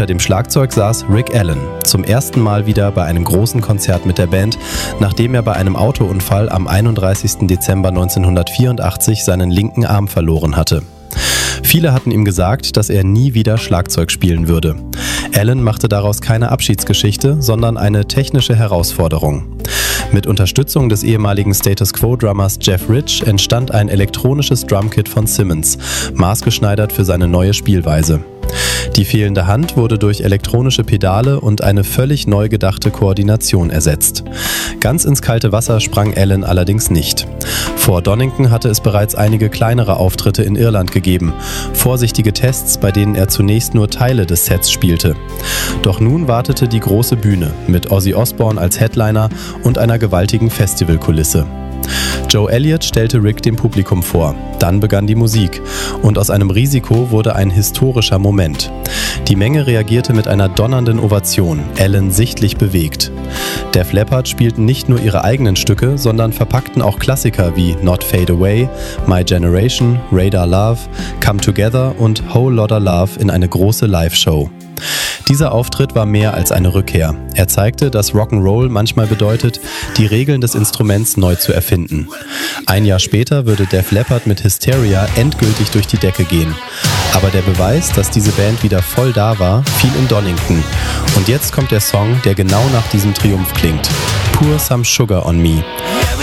Hinter dem Schlagzeug saß Rick Allen, zum ersten Mal wieder bei einem großen Konzert mit der Band, nachdem er bei einem Autounfall am 31. Dezember 1984 seinen linken Arm verloren hatte. Viele hatten ihm gesagt, dass er nie wieder Schlagzeug spielen würde. Allen machte daraus keine Abschiedsgeschichte, sondern eine technische Herausforderung. Mit Unterstützung des ehemaligen Status-Quo-Drummers Jeff Rich entstand ein elektronisches Drumkit von Simmons, maßgeschneidert für seine neue Spielweise. Die fehlende Hand wurde durch elektronische Pedale und eine völlig neu gedachte Koordination ersetzt. Ganz ins kalte Wasser sprang Allen allerdings nicht. Vor Donington hatte es bereits einige kleinere Auftritte in Irland gegeben, vorsichtige Tests, bei denen er zunächst nur Teile des Sets spielte. Doch nun wartete die große Bühne mit Ozzy Osbourne als Headliner und einer gewaltigen Festivalkulisse. Joe Elliott stellte Rick dem Publikum vor. Dann begann die Musik und aus einem Risiko wurde ein historischer Moment. Die Menge reagierte mit einer donnernden Ovation, Allen sichtlich bewegt. Def Leppard spielten nicht nur ihre eigenen Stücke, sondern verpackten auch Klassiker wie Not Fade Away, My Generation, Radar Love, Come Together und Whole Lotta Love in eine große Live-Show. Dieser Auftritt war mehr als eine Rückkehr. Er zeigte, dass Rock'n'Roll manchmal bedeutet, die Regeln des Instruments neu zu erfinden. Ein Jahr später würde Def Leppard mit Hysteria endgültig durch die Decke gehen. Aber der Beweis, dass diese Band wieder voll da war, fiel in Donington. Und jetzt kommt der Song, der genau nach diesem Triumph klingt. Pour Some Sugar on Me.